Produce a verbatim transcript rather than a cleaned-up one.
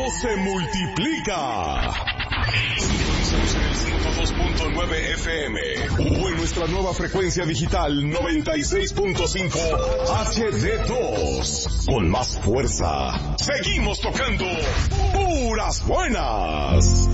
voz se multiplica. Sintonízanos en el ciento dos punto nueve F M o en nuestra nueva frecuencia digital noventa y seis punto cinco H D dos. Con más fuerza, seguimos tocando puras buenas.